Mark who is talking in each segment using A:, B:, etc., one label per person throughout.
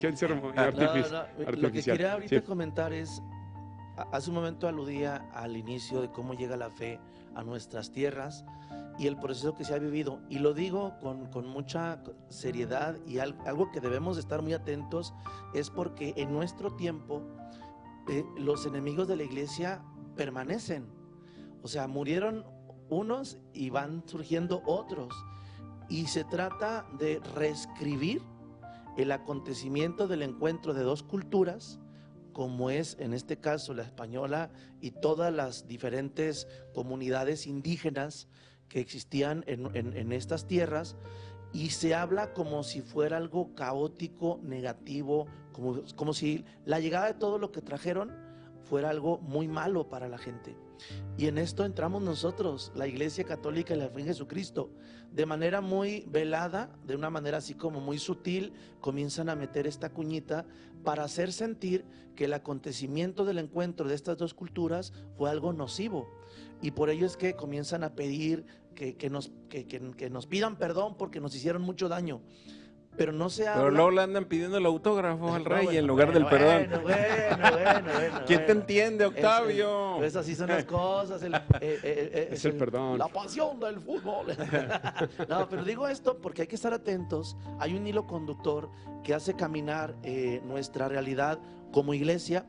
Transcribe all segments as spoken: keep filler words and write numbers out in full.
A: quieren ser muy
B: No,
A: artific-
B: no, lo que
A: artificial.
B: quería ahorita
A: Sí.
B: comentar es, a- hace un momento aludía al inicio de cómo llega la fe a nuestras tierras y el proceso que se ha vivido. Y lo digo con, con mucha seriedad y al- algo que debemos de estar muy atentos es porque en nuestro tiempo eh, los enemigos de la iglesia permanecen. O sea, murieron unos y van surgiendo otros. Y se trata de reescribir el acontecimiento del encuentro de dos culturas, como es en este caso la española y todas las diferentes comunidades indígenas que existían en, en, en estas tierras, y se habla como si fuera algo caótico, negativo, como, como si la llegada de todo lo que trajeron fuera algo muy malo para la gente. Y en esto entramos nosotros, la Iglesia Católica y la fe en Jesucristo, de manera muy velada, de una manera así como muy sutil, comienzan a meter esta cuñita para hacer sentir que el acontecimiento del encuentro de estas dos culturas fue algo nocivo. Y por ello es que comienzan a pedir que, que, nos, que, que, que nos pidan perdón porque nos hicieron mucho daño. Pero no se habla.
A: Pero luego le andan pidiendo el autógrafo al
B: No,
A: rey
B: bueno,
A: en lugar
B: bueno,
A: del perdón.
B: Bueno, bueno, bueno, bueno.
A: ¿Quién te
B: bueno.
A: entiende, Octavio?
B: Es, es, así son las cosas. El, eh, eh, eh,
A: Es el perdón.
B: La pasión del fútbol. No, pero digo esto porque hay que estar atentos. Hay un hilo conductor que hace caminar eh, nuestra realidad como iglesia,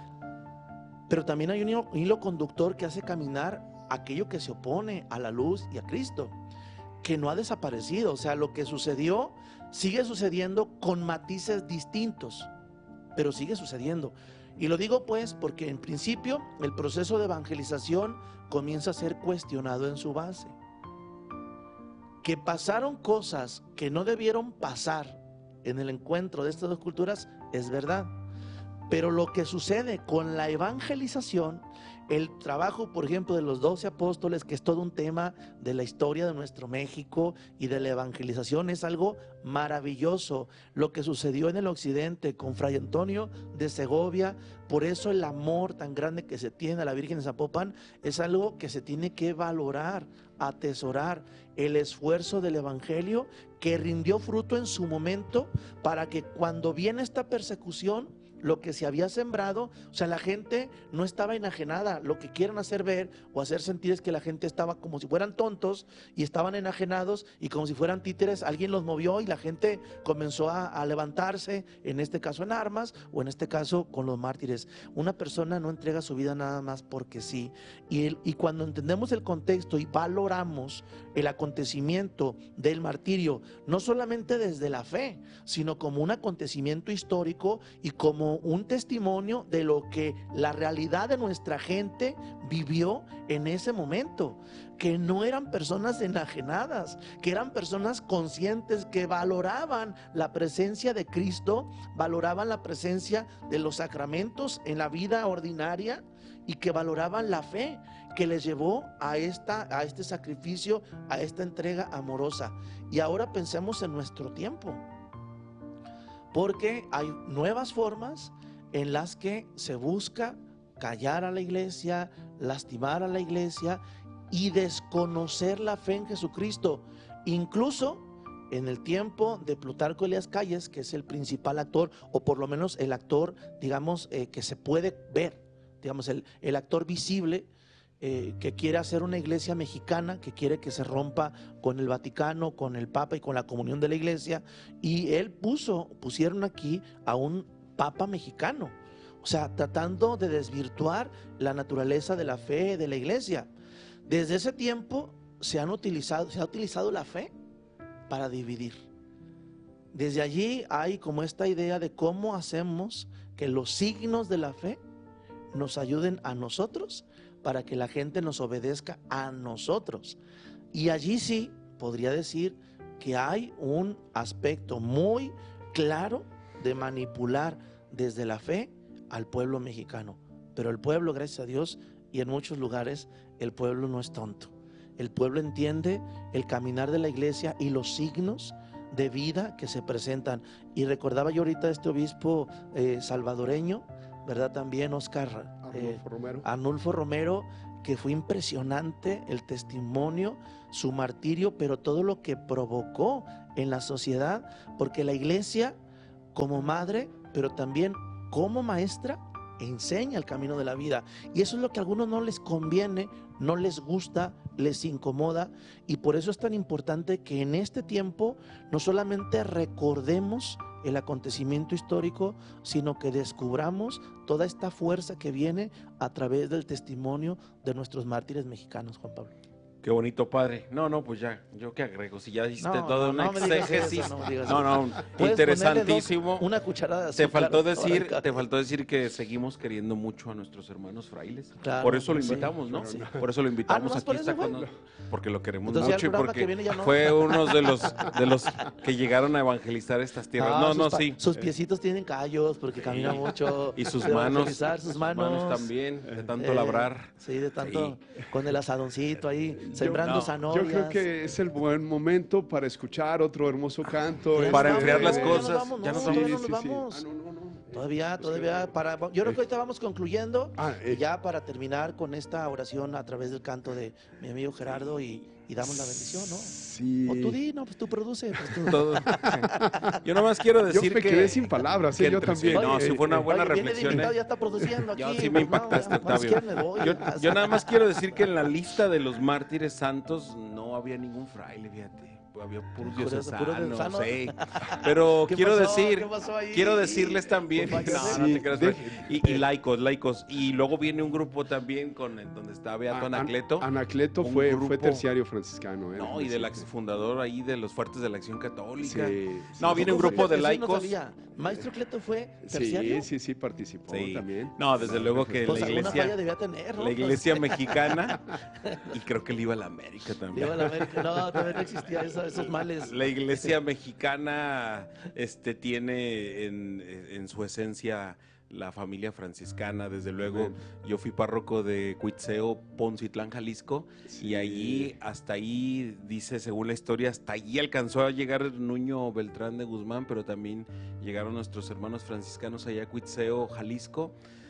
B: pero también hay un hilo, un hilo conductor que hace caminar aquello que se opone a la luz y a Cristo, que no ha desaparecido. O sea, lo que sucedió sigue sucediendo con matices distintos, pero sigue sucediendo. Y lo digo pues porque en principio el proceso de evangelización comienza a ser cuestionado en su base. Que pasaron cosas que no debieron pasar en el encuentro de estas dos culturas es verdad. Pero lo que sucede con la evangelización, el trabajo, por ejemplo, de los doce apóstoles, que es todo un tema de la historia de nuestro México y de la evangelización, es algo maravilloso. Lo que sucedió en el occidente con Fray Antonio de Segovia, por eso el amor tan grande que se tiene a la Virgen de Zapopan, es algo que se tiene que valorar, atesorar. El esfuerzo del evangelio que rindió fruto en su momento para que cuando viene esta persecución, lo que se había sembrado, o sea, la gente no estaba enajenada. Lo que quieren hacer ver o hacer sentir es que la gente estaba como si fueran tontos y estaban enajenados y como si fueran títeres. Alguien los movió y la gente comenzó a, a levantarse, en este caso en armas o en este caso con los mártires. Una persona no entrega su vida nada más porque sí. Y, el, y cuando entendemos el contexto y valoramos el acontecimiento del martirio, no solamente desde la fe, sino como un acontecimiento histórico y como un testimonio de lo que la realidad de nuestra gente vivió en ese momento, que no eran personas enajenadas, que eran personas conscientes, que valoraban la presencia de Cristo, valoraban la presencia de los sacramentos en la vida ordinaria y que valoraban la fe que les llevó a, esta, a este sacrificio, a esta entrega amorosa. Y ahora pensemos en nuestro tiempo, porque hay nuevas formas en las que se busca callar a la iglesia, lastimar a la iglesia y desconocer la fe en Jesucristo. Incluso en el tiempo de Plutarco Elías Calles, que es el principal actor, o por lo menos el actor, digamos, eh, que se puede ver, digamos, el, el actor visible, Eh, que quiere hacer una iglesia mexicana, que quiere que se rompa con el Vaticano, con el Papa y con la comunión de la iglesia, y él puso, pusieron aquí a un Papa mexicano, o sea, tratando de desvirtuar la naturaleza de la fe de la iglesia. Desde ese tiempo se han utilizado, se ha utilizado la fe para dividir. Desde allí hay como esta idea de cómo hacemos que los signos de la fe nos ayuden a nosotros para que la gente nos obedezca a nosotros. Y allí sí podría decir que hay un aspecto muy claro de manipular desde la fe al pueblo mexicano. Pero el pueblo, gracias a Dios, y en muchos lugares el pueblo no es tonto. El pueblo entiende el caminar de la iglesia y los signos de vida que se presentan. Y recordaba yo ahorita a este obispo eh, salvadoreño, ¿verdad? También Oscar eh,
A: Arnulfo Romero.
B: Arnulfo Romero, que fue impresionante el testimonio, su martirio, pero todo lo que provocó en la sociedad, porque la iglesia como madre, pero también como maestra, enseña el camino de la vida. Y eso es lo que a algunos no les conviene, no les gusta, les incomoda. Y por eso es tan importante que en este tiempo no solamente recordemos el acontecimiento histórico, sino que descubramos toda esta fuerza que viene a través del testimonio de nuestros mártires mexicanos, Juan Pablo.
A: Qué bonito, padre. No, no, pues ya, yo qué agrego. Si ya hiciste
B: No,
A: todo
B: no,
A: un
B: no me digas
A: exégesis.
B: eso, no me digas
A: No,
B: eso.
A: no,
B: Puedes
A: interesantísimo.
B: ponerle dos- una cucharada de
A: Te
B: azúcar
A: faltó
B: ahora
A: decir,
B: al café.
A: te faltó decir que seguimos queriendo mucho a nuestros hermanos frailes.
B: Claro,
A: Por eso lo
B: sí,
A: invitamos, ¿no?
B: sí.
A: Por eso lo invitamos.
B: ¿nomás
A: Aquí
B: por
A: está
B: eso,
A: con
B: güey?
A: nosotros, porque lo queremos
B: Entonces, ya el
A: mucho y
B: programa que
A: porque
B: viene ya no.
A: fue uno de los de los que llegaron a evangelizar estas tierras.
B: Ah,
A: No,
B: sus
A: no,
B: pa-
A: sí.
B: Sus piecitos tienen callos porque camina mucho.
A: Y sus
B: de
A: manos,
B: evangelizar, sus manos,
A: también, de tanto
B: eh,
A: labrar.
B: Sí, de tanto, con el asadoncito ahí, sembrando
A: no,
B: zanahorias.
C: Yo creo que es el buen momento para escuchar otro hermoso canto.
B: Ya
A: Para
B: nos
A: enfriar
B: vamos,
A: las
B: no, ya nos
A: cosas,
B: vamos,
A: ya
B: no,
A: nos
B: todavía
A: vamos.
B: no nos vamos.
C: Ah, no, no, no.
B: Todavía,
C: Pues
B: todavía,
C: que-
B: para, yo creo que ahorita vamos concluyendo,
C: Ah,
B: y
C: eh.
B: ya para terminar con esta oración a través del canto de mi amigo Gerardo y, y damos la bendición, ¿no?
C: Sí.
B: O tú di, no, pues tú produce. Pues tú.
A: Todo. Yo nomás quiero
C: Yo
A: decir
C: me
A: que
C: quedé sin palabras,
A: que
C: ¿eh? Yo
A: entre-
C: también.
A: No, sí fue una
C: Eh,
A: buena
B: Oye, viene de
A: reflexión.
B: invitado,
A: ¿eh?
B: ya está produciendo aquí.
A: Yo sí me
B: pues, no,
A: impactaste,
B: ya, cuando
A: Octavio.
B: quieran me voy,
A: Yo,
B: ya.
A: yo nada más quiero decir que en la lista de los mártires santos no había ningún fraile, fíjate. Había puros
B: Puros-
A: diocesanos,
B: puros diocesanos.
A: sí. Pero
B: ¿Qué
A: quiero
B: pasó?
A: decir,
B: ¿Qué pasó ahí?
A: quiero decirles también,
B: Pues
A: no,
B: váyase.
A: no te
C: Sí,
A: creas,
C: de-
A: y, y laicos, laicos. Y luego viene un grupo también con donde está Beato
C: An-
A: Anacleto.
C: Anacleto
A: un
C: fue,
A: grupo-
C: fue terciario franciscano. ¿eh?
A: No, y del ex fundador ahí de los fuertes de la Acción Católica.
C: Sí,
A: No,
C: sí.
A: viene un
B: ¿Cómo
A: grupo
B: fue?
A: de
B: Eso sí no
A: laicos.
B: sabía. ¿Maestro Cleto fue terciario?
C: Sí, sí, sí, participó
A: Sí.
C: también.
A: No, desde luego que
B: Pues
A: la
B: alguna
A: iglesia,
B: falla debía tener, ¿no?
A: la iglesia mexicana, y creo que le iba a la América también.
B: Viva la América. No, todavía no existía eso, esos males.
A: La iglesia mexicana este, tiene en, en su esencia la familia franciscana. Desde luego,
C: Amén.
A: yo fui párroco de Cuitzeo, Poncitlán, Jalisco,
C: Sí.
A: y allí, hasta ahí, dice, según la historia, hasta allí alcanzó a llegar Nuño Beltrán de Guzmán, pero también llegaron nuestros hermanos franciscanos allá a Cuitzeo, Jalisco,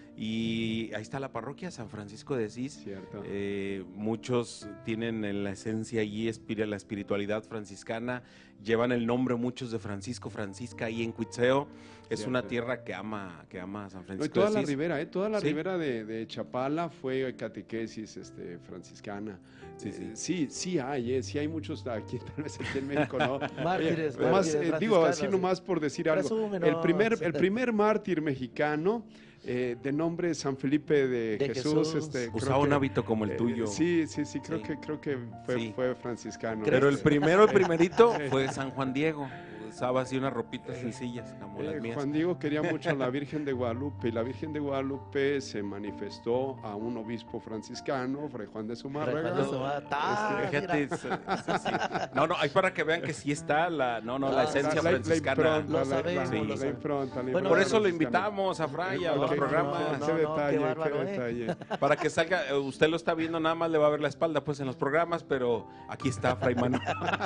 A: y ahí está la parroquia, San Francisco de Asís.
C: Cierto.
A: Eh, muchos tienen en la esencia allí espiri- la espiritualidad franciscana, llevan el nombre muchos de Francisco, Francisca ahí en Cuitzeo. Es
C: Cierto.
A: una tierra que ama, que ama a San
C: No, y
A: Francisco
C: toda
A: de
C: la
A: Asís.
C: ribera, ¿eh? Toda la
A: Sí.
C: ribera de, de Chapala fue catequesis este, franciscana.
A: Sí,
C: Eh,
A: sí.
C: sí, sí hay, ¿eh? Sí hay muchos aquí, tal vez aquí en México, ¿no?
B: Mártires,
C: Oye, nomás,
B: mártires
C: eh, digo, así
B: franciscanos,
C: nomás por decir algo.
B: Presúmenos.
C: El primer, el primer mártir mexicano eh, de nombre San Felipe de,
B: De
C: Jesús.
B: Jesús.
C: Este, creo
A: Usaba un
C: que,
A: hábito como el
C: eh,
A: tuyo.
C: sí, sí, sí, creo
A: Sí.
C: que creo que fue,
A: Sí.
C: fue franciscano.
A: Pero el
C: Este,
A: primero, el primerito, fue San Juan Diego. Usaba así unas ropitas sencillas, como las
C: Eh,
A: mías.
C: Juan Diego quería mucho a la Virgen de Guadalupe y la Virgen de Guadalupe se manifestó a un obispo franciscano, Fray Juan de
B: Fray Juan
C: Zumárraga.
B: de Zumárraga. Ah,
A: Fíjate,
B: mira.
A: sí, sí, sí. No, no, hay para que vean que sí está la, no, no, la
B: Ah,
A: esencia
C: la- la
A: franciscana.
C: impronta,
B: Lo
C: la-
B: sabemos,
C: la-
A: lo
C: la
A: sabemos.
C: impronta, la
B: Bueno,
C: impronta
A: Por eso lo
C: franciscana.
A: invitamos a Fray a
C: Ok,
A: los
B: no,
A: programas.
B: no,
C: Qué
B: no,
C: detalle,
B: qué bárbaro,
C: qué
B: ¿eh?
C: detalle.
A: Para que salga, eh, usted lo está viendo, nada más le va a ver la espalda pues en los programas, pero aquí está Fray Manuel.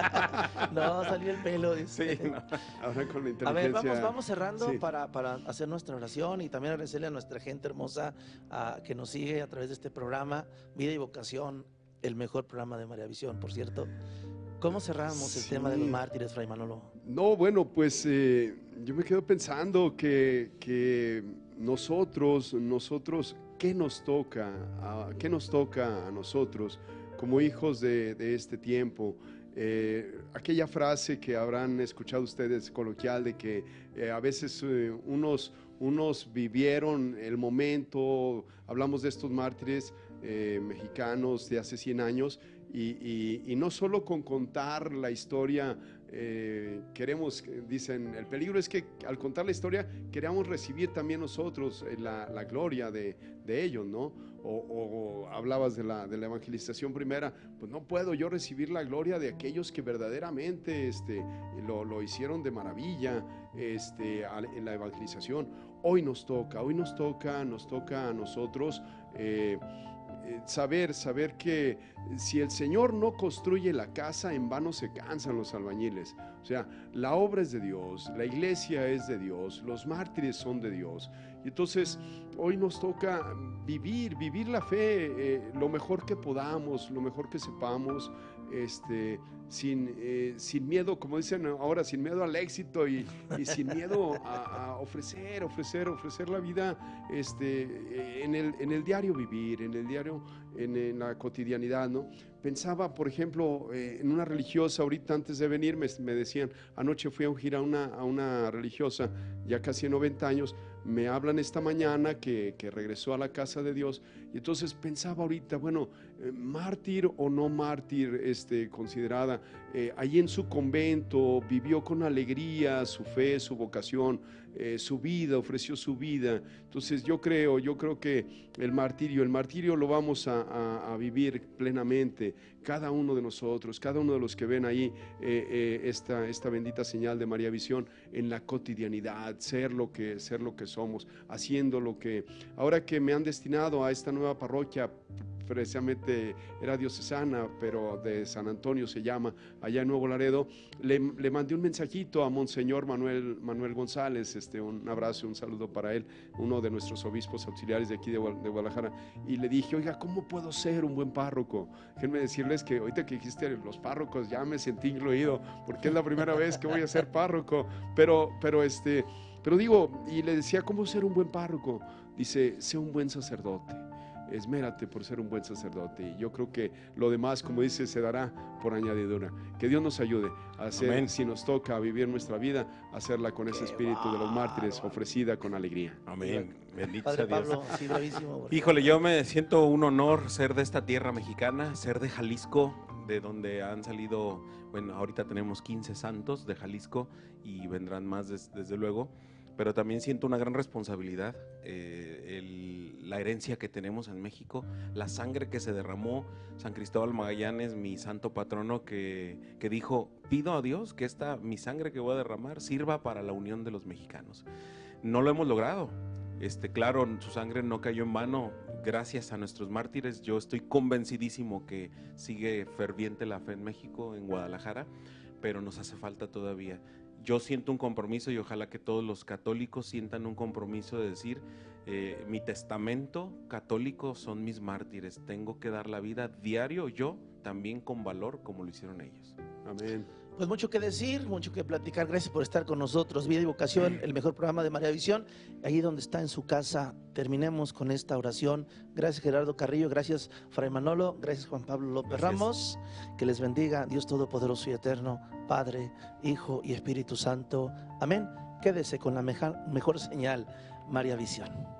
B: No, salió el pelo. Dice.
A: Sí, no.
C: Ahora con la
B: A ver,
C: inteligencia.
B: vamos, vamos cerrando
C: Sí.
B: para, para hacer nuestra oración y también agradecerle a nuestra gente hermosa ah, que nos sigue a través de este programa, Vida y Vocación, el mejor programa de María Visión, por cierto. ¿Cómo cerramos el
C: Sí.
B: tema de los mártires, Fray Manolo?
C: No, bueno, pues eh, yo me quedo pensando que, que nosotros, nosotros, ¿qué nos toca? a- ¿Qué nos toca a nosotros como hijos de, de este tiempo? Eh, aquella frase que habrán escuchado ustedes coloquial de que eh, a veces eh, unos, unos vivieron el momento, hablamos de estos mártires eh, mexicanos de hace cien años, y, y- y no solo con contar la historia, eh, queremos, dicen, el peligro es que al contar la historia queremos recibir también nosotros eh, la, la gloria de, de ellos, ¿no? O, o- o hablabas de la, de la evangelización primera, pues no puedo yo recibir la gloria de aquellos que verdaderamente este, lo, lo hicieron de maravilla este, al- en la evangelización. Hoy nos toca, hoy nos toca, nos toca a nosotros eh, eh, saber, saber que si el Señor no construye la casa, en vano se cansan los albañiles. O sea, la obra es de Dios, la iglesia es de Dios, los mártires son de Dios. Y entonces hoy nos toca vivir, vivir la fe eh, lo mejor que podamos, lo mejor que sepamos, este, sin, eh, sin miedo, como dicen ahora, sin miedo al éxito y, y sin miedo a, a ofrecer, ofrecer, ofrecer la vida este, en, el, en el diario vivir, en el diario, en, en la cotidianidad, ¿no? Pensaba, por ejemplo, eh, en una religiosa, ahorita antes de venir me, me decían, anoche fui a ungir a una, a una religiosa, ya casi de noventa años, me hablan esta mañana que, que regresó a la casa de Dios, y entonces pensaba ahorita, bueno, eh, mártir o no mártir este, considerada, eh, allí en su convento vivió con alegría su fe, su vocación, eh, su vida, ofreció su vida. Entonces yo creo, yo creo que el martirio, el martirio lo vamos a, a, a vivir plenamente, cada uno de nosotros, cada uno de los que ven ahí eh, eh, esta, esta bendita señal de María Visión en la cotidianidad, ser lo que, ser lo que somos, haciendo lo que, ahora que me han destinado a esta nueva parroquia, precisamente era diocesana, pero de San Antonio se llama, allá en Nuevo Laredo, le, le mandé un mensajito a Monseñor Manuel, Manuel González, este, un abrazo, un saludo para él, uno de nuestros obispos auxiliares de aquí de, de Guadalajara, y le dije, oiga, ¿cómo puedo ser un buen párroco? Déjenme decirles que ahorita que dijiste los párrocos, ya me sentí incluido, porque es la primera vez que voy a ser párroco, pero, pero este, pero digo, y le decía, ¿cómo ser un buen párroco? Dice, sé un buen sacerdote. Esmérate por ser un buen sacerdote, y yo creo que lo demás, como dice, se dará por añadidura. Que Dios nos ayude a hacer, Amén. Si nos toca vivir nuestra vida, hacerla con ese espíritu de los mártires, ofrecida con alegría.
A: Amén. Bendito
B: Padre
A: sea Dios.
B: Pablo, sí, bravísimo.
A: Híjole, yo me siento un honor ser de esta tierra mexicana, ser de Jalisco, de donde han salido, bueno, ahorita tenemos quince santos de Jalisco y vendrán más des, desde luego. Pero también siento una gran responsabilidad, eh, el, la herencia que tenemos en México, la sangre que se derramó, San Cristóbal Magallanes, mi santo patrono, que, que dijo, pido a Dios que esta, mi sangre que voy a derramar sirva para la unión de los mexicanos. No lo hemos logrado, este, claro, su sangre no cayó en vano, gracias a nuestros mártires. Yo estoy convencidísimo que sigue ferviente la fe en México, en Guadalajara, pero nos hace falta todavía. Yo siento un compromiso y ojalá que todos los católicos sientan un compromiso de decir, eh, mi testamento católico son mis mártires, tengo que dar la vida diario yo, también con valor como lo hicieron ellos.
C: Amén.
B: Pues mucho que decir, mucho que platicar. Gracias por estar con nosotros. Vida y Vocación, el mejor programa de María Visión. Allí donde está en su casa, terminemos con esta oración. Gracias Gerardo Carrillo, gracias Fray Manolo, gracias Juan Pablo López gracias. Ramos. Que les bendiga Dios Todopoderoso y Eterno, Padre, Hijo y Espíritu Santo. Amén. Quédese con la mejor, mejor señal, María Visión.